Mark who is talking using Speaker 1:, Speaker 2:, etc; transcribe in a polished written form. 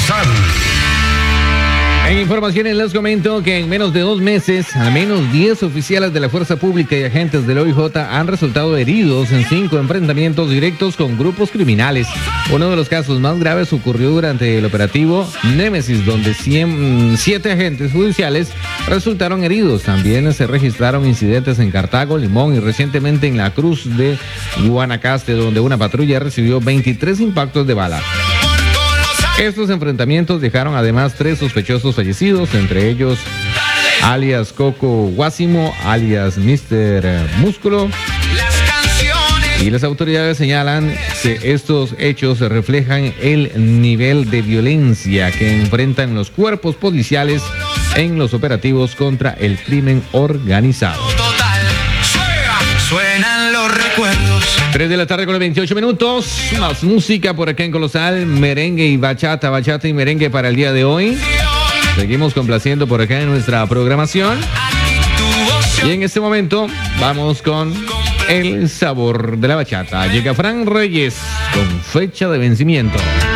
Speaker 1: Colosal.
Speaker 2: En informaciones les comento que en menos de 2 meses, al menos 10 oficiales de la Fuerza Pública y agentes del OIJ han resultado heridos en 5 enfrentamientos directos con grupos criminales. Uno de los casos más graves ocurrió durante el operativo Némesis, donde 7 agentes judiciales resultaron heridos. También se registraron incidentes en Cartago, Limón y recientemente en la Cruz de Guanacaste, donde una patrulla recibió 23 impactos de bala. Estos enfrentamientos dejaron además 3 sospechosos fallecidos, entre ellos alias Coco Guásimo, alias Mr. Músculo. Y las autoridades señalan que estos hechos reflejan el nivel de violencia que enfrentan los cuerpos policiales en los operativos contra el crimen organizado.
Speaker 3: Suenan los recuerdos.
Speaker 2: 3 de la tarde con 28 minutos. Más música por acá en Colosal. Merengue y bachata, bachata y merengue para el día de hoy. Seguimos complaciendo por acá en nuestra programación. Y en este momento vamos con el sabor de la bachata. Llega Fran Reyes con fecha de vencimiento.